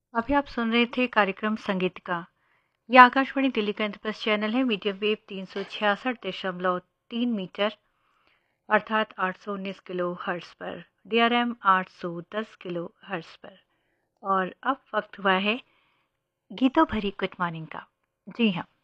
अभी आप सुन रहे थे कार्यक्रम संगीत का। यह आकाशवाणी दिल्ली का इंद्रप्रस्थ चैनल है। मीडियम वेव 366.3 मीटर अर्थात 819 किलो हर्ट्ज पर, DRM 810 किलो हर्ट्ज पर। और अब वक्त हुआ है गीतों भरी गुड मॉर्निंग का। जी हाँ,